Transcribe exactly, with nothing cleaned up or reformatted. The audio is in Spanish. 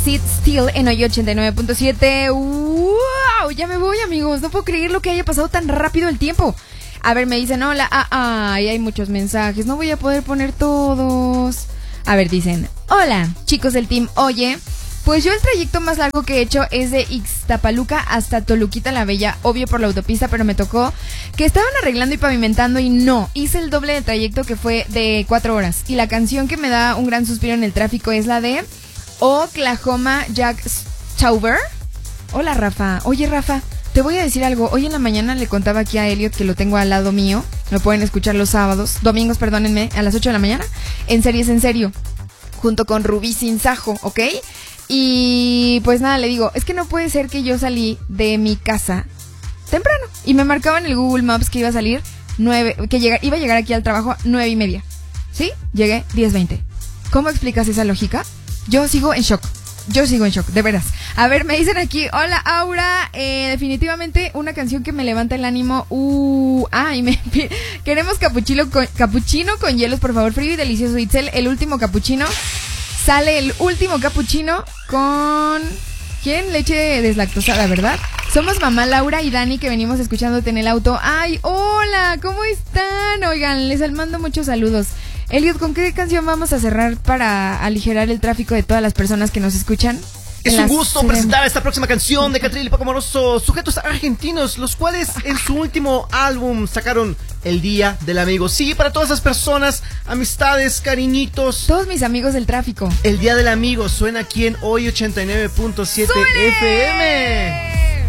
Sit Still en hoy ochenta y nueve punto siete. ¡Wow! Ya me voy, amigos. No puedo creer lo que haya pasado tan rápido el tiempo. A ver, me dicen, hola, ah, ay, hay muchos mensajes. No voy a poder poner todos. A ver, dicen, hola, chicos del team. Oye, pues yo el trayecto más largo que he hecho es de Ixtapaluca hasta Toluquita la Bella, obvio por la autopista, pero me tocó que estaban arreglando y pavimentando y no, hice el doble de trayecto, que fue de cuatro horas. Y la canción que me da un gran suspiro en el tráfico es la de Oklahoma Jack Stauber. Hola, Rafa. Oye, Rafa, te voy a decir algo. Hoy en la mañana le contaba aquí a Elliot, que lo tengo al lado mío. Lo pueden escuchar los sábados, domingos, perdónenme, a las ocho de la mañana, en Series en Serio, junto con Rubí Sinsajo, ¿ok? Y pues nada, le digo, es que no puede ser que yo salí de mi casa temprano y me marcaba en el Google Maps que iba a salir nueve, que llega, iba a llegar aquí al trabajo nueve y media. ¿Sí? Llegué diez veinte. ¿Cómo explicas esa lógica? Yo sigo en shock. Yo sigo en shock, de veras. A ver, me dicen aquí, hola Aura, eh, definitivamente una canción que me levanta el ánimo. Uh, ah, y me queremos capuchino con, capuchino con hielos, por favor, frío y delicioso. Itzel, el último capuchino. Sale el último capuchino con... ¿quién? Leche deslactosada, ¿verdad? Somos mamá Laura y Dani, que venimos escuchándote en el auto. ¡Ay, hola! ¿Cómo están? Oigan, les mando muchos saludos. Elliot, ¿con qué canción vamos a cerrar para aligerar el tráfico de todas las personas que nos escuchan? Es un gusto presentar esta próxima canción de Catril y Paco Moroso, sujetos argentinos, los cuales en su último álbum sacaron El Día del Amigo. Sí, para todas esas personas, amistades, cariñitos. Todos mis amigos del tráfico. El Día del Amigo suena aquí en Hoy ochenta y nueve punto siete F M.